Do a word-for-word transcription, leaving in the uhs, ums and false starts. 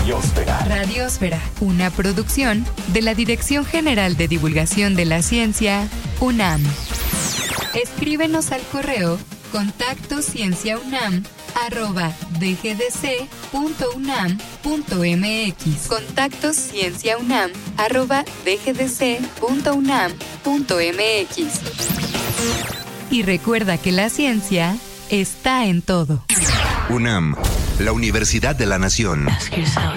Radiósfera. Radiósfera, una producción de la Dirección General de Divulgación de la Ciencia, UNAM. Escríbenos al correo contacto cienciaunam arroba dgdc.unam.mx. Contacto cienciaunam arroba dgdc.unam.mx. Y recuerda que la ciencia está en todo. UNAM, la Universidad de la Nación. Ask yourself,